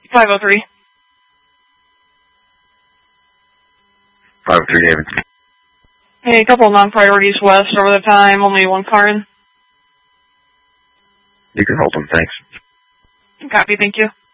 503. 503, David. Hey, a couple of non-priorities west over the time, only one car in. You can hold them, thanks. Copy, thank you.